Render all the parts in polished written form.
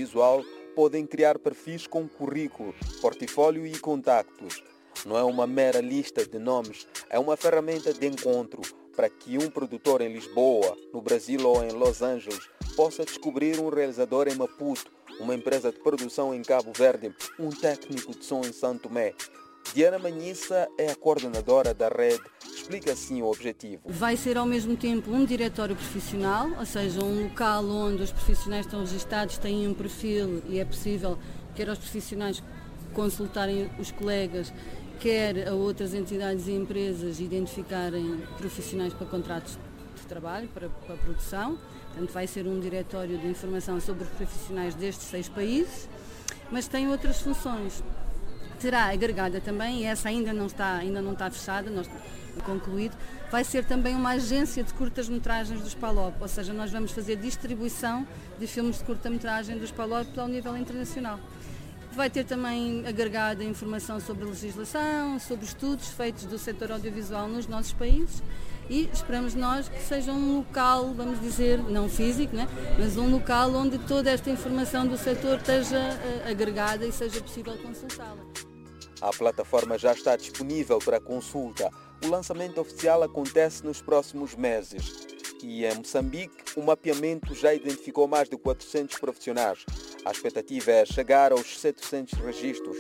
audiovisual podem criar perfis com currículo, portfólio e contactos. Não é uma mera lista de nomes, é uma ferramenta de encontro para que um produtor em Lisboa, no Brasil ou em Los Angeles possa descobrir um realizador em Maputo, uma empresa de produção em Cabo Verde, um técnico de som em Santo Tomé. Diana Manhissa é a coordenadora da rede. Explica assim o objetivo. Vai ser ao mesmo tempo um diretório profissional, ou seja, um local onde os profissionais estão registados, têm um perfil e é possível quer aos profissionais consultarem os colegas, quer a outras entidades e empresas identificarem profissionais para contratos de trabalho, para produção. Portanto, vai ser um diretório de informação sobre os profissionais destes 6 países, mas tem outras funções. Será agregada também, e essa ainda não está fechada, não está concluído, vai ser também uma agência de curtas-metragens dos PALOP, ou seja, nós vamos fazer distribuição de filmes de curta-metragem dos PALOP ao nível internacional. Vai ter também agregada informação sobre legislação, sobre estudos feitos do setor audiovisual nos nossos países e esperamos nós que seja um local, vamos dizer, não físico, né? Mas um local onde toda esta informação do setor esteja agregada e seja possível consultá-la. A plataforma já está disponível para consulta. O lançamento oficial acontece nos próximos meses. E em Moçambique, o mapeamento já identificou mais de 400 profissionais. A expectativa é chegar aos 700 registros.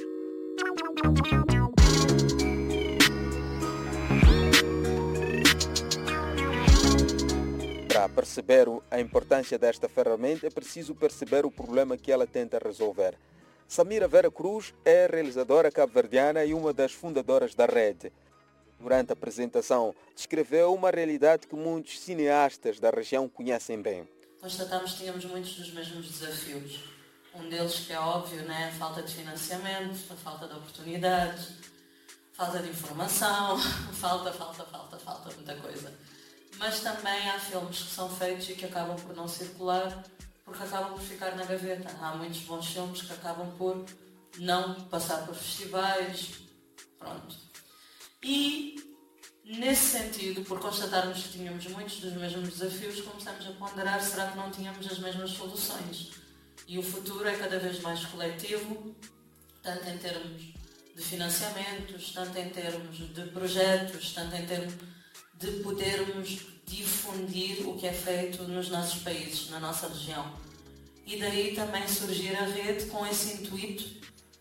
Para perceber a importância desta ferramenta, é preciso perceber o problema que ela tenta resolver. Samira Vera Cruz é realizadora cabo-verdiana e uma das fundadoras da rede. Durante a apresentação, descreveu uma realidade que muitos cineastas da região conhecem bem. Constatamos que tínhamos muitos dos mesmos desafios. Um deles que é óbvio, né? A falta de financiamento, a falta de oportunidades, falta de informação, falta muita coisa. Mas também há filmes que são feitos e que acabam por não circular porque acabam por ficar na gaveta. Há muitos bons filmes que acabam por não passar por festivais, pronto. E, nesse sentido, por constatarmos que tínhamos muitos dos mesmos desafios, começamos a ponderar, será que não tínhamos as mesmas soluções? E o futuro é cada vez mais coletivo, tanto em termos de financiamentos, tanto em termos de projetos, tanto em termos de podermos difundir o que é feito nos nossos países, na nossa região. E daí também surgir a rede com esse intuito.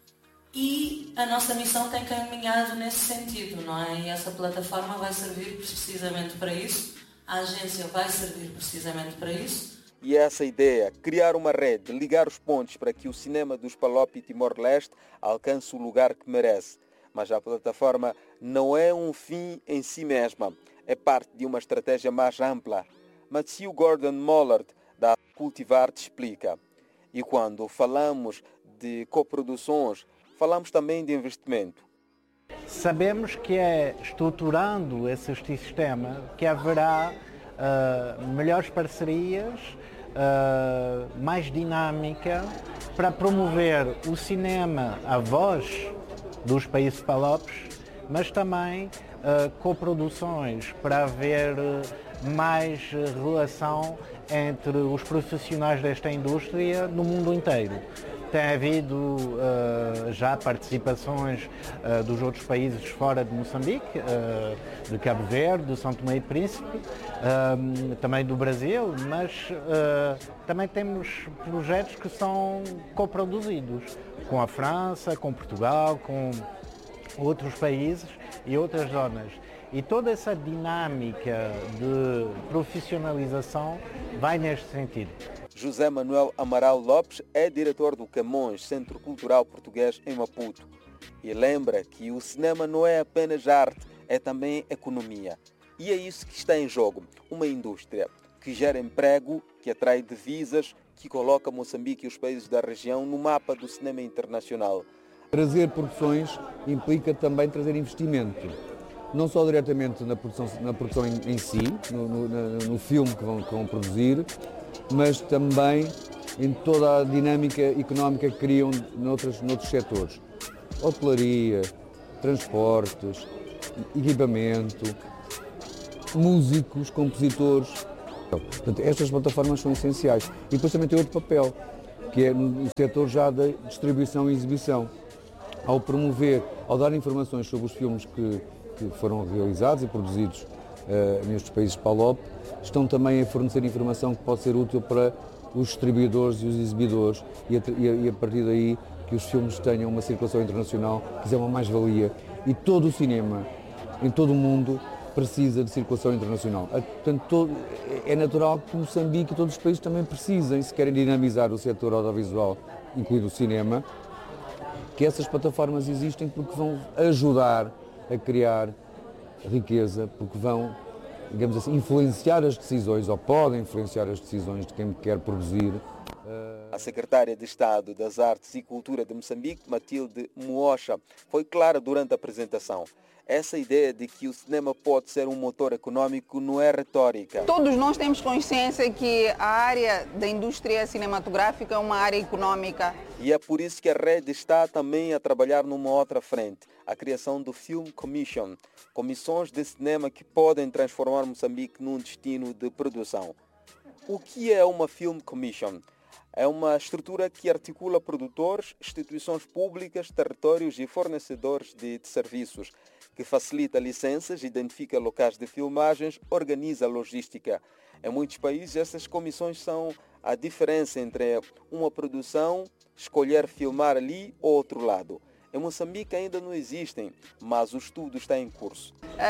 E a nossa missão tem caminhado nesse sentido, não é? E essa plataforma vai servir precisamente para isso, a agência vai servir precisamente para isso. E essa ideia, criar uma rede, ligar os pontos para que o cinema dos PALOP e Timor-Leste alcance o lugar que merece. Mas a plataforma não é um fim em si mesma, é parte de uma estratégia mais ampla. Matthew Gordon Mollard, da Cultivarte, explica. E quando falamos de coproduções, falamos também de investimento. Sabemos que é estruturando esse sistema que haverá melhores parcerias, mais dinâmica para promover o cinema à voz dos países PALOPs, mas também coproduções para haver mais relação entre os profissionais desta indústria no mundo inteiro. Tem havido já participações dos outros países fora de Moçambique, de Cabo Verde, de São Tomé e Príncipe, também do Brasil, mas também temos projetos que são coproduzidos com a França, com Portugal, com outros países e outras zonas. E toda essa dinâmica de profissionalização vai neste sentido. José Manuel Amaral Lopes é diretor do Camões, Centro Cultural Português em Maputo. E lembra que o cinema não é apenas arte, é também economia. E é isso que está em jogo, uma indústria que gera emprego, que atrai divisas, que coloca Moçambique e os países da região no mapa do cinema internacional. Trazer produções implica também trazer investimento. Não só diretamente na produção em si, no filme que vão produzir, mas também em toda a dinâmica económica que criam noutros setores. Hotelaria, transportes, equipamento, músicos, compositores. Portanto, estas plataformas são essenciais. E depois também tem outro papel, que é no setor já da distribuição e exibição. Ao promover, ao dar informações sobre os filmes que foram realizados e produzidos nestes países PALOP, estão também a fornecer informação que pode ser útil para os distribuidores e os exibidores e a partir daí que os filmes tenham uma circulação internacional, que isso é uma mais-valia. E todo o cinema, em todo o mundo, precisa de circulação internacional. Portanto, é natural que Moçambique e todos os países também precisem, se querem dinamizar o setor audiovisual, incluindo o cinema, que essas plataformas existem porque vão ajudar a criar riqueza, porque vão, digamos assim, influenciar as decisões, ou podem influenciar as decisões de quem quer produzir. A secretária de Estado das Artes e Cultura de Moçambique, Matilde Muocha, foi clara durante a apresentação. Essa ideia de que o cinema pode ser um motor econômico não é retórica. Todos nós temos consciência que a área da indústria cinematográfica é uma área econômica. E é por isso que a rede está também a trabalhar numa outra frente, a criação do Film Commission, comissões de cinema que podem transformar Moçambique num destino de produção. O que é uma Film Commission? É uma estrutura que articula produtores, instituições públicas, territórios e fornecedores de serviços, que facilita licenças, identifica locais de filmagens, organiza a logística. Em muitos países, essas comissões são a diferença entre uma produção, escolher filmar ali ou outro lado. Em Moçambique ainda não existem, mas o estudo está em curso.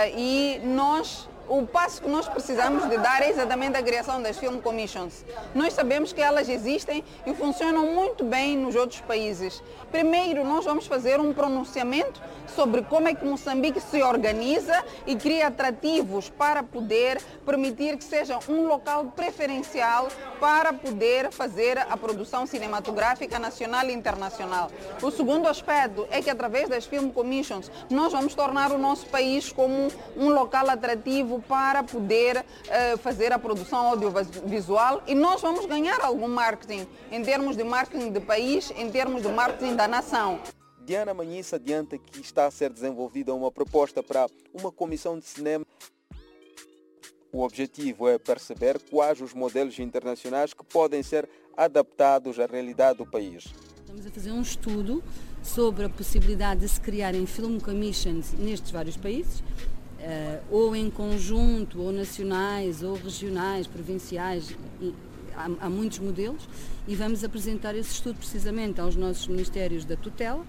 O passo que nós precisamos de dar é exatamente a criação das Film Commissions. Nós sabemos que elas existem e funcionam muito bem nos outros países. Primeiro, nós vamos fazer um pronunciamento sobre como é que Moçambique se organiza e cria atrativos para poder permitir que seja um local preferencial para poder fazer a produção cinematográfica nacional e internacional. O segundo aspecto é que através das Film Commissions nós vamos tornar o nosso país como um local atrativo para poder fazer a produção audiovisual e nós vamos ganhar algum marketing, em termos de marketing do país, em termos de marketing da nação. Diana Manhissa adianta que está a ser desenvolvida uma proposta para uma comissão de cinema. O objetivo é perceber quais os modelos internacionais que podem ser adaptados à realidade do país. Estamos a fazer um estudo sobre a possibilidade de se criarem film commissions nestes vários países, ou em conjunto, ou nacionais, ou regionais, provinciais, há muitos modelos, e vamos apresentar esse estudo precisamente aos nossos ministérios da tutela,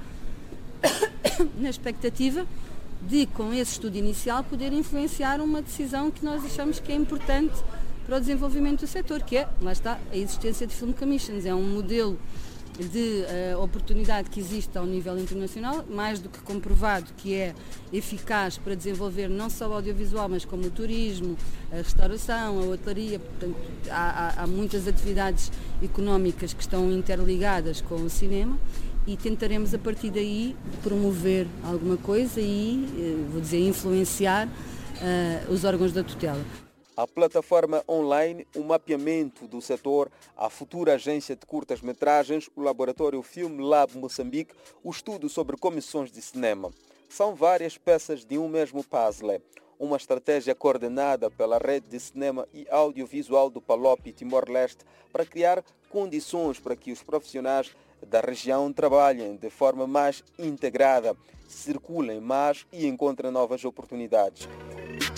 na expectativa de, com esse estudo inicial, poder influenciar uma decisão que nós achamos que é importante para o desenvolvimento do setor, que é, lá está, a existência de film commissions. É um modelo de oportunidade que existe ao nível internacional, mais do que comprovado, que é eficaz para desenvolver não só o audiovisual, mas como o turismo, a restauração, a hotelaria. Portanto, há muitas atividades económicas que estão interligadas com o cinema e tentaremos a partir daí promover alguma coisa e, vou dizer, influenciar os órgãos da tutela. A plataforma online, o mapeamento do setor, a futura agência de curtas-metragens, o laboratório Film Lab Moçambique, o estudo sobre comissões de cinema. São várias peças de um mesmo puzzle. Uma estratégia coordenada pela Rede de Cinema e Audiovisual do PALOP e Timor-Leste para criar condições para que os profissionais da região trabalhem de forma mais integrada, circulem mais e encontrem novas oportunidades.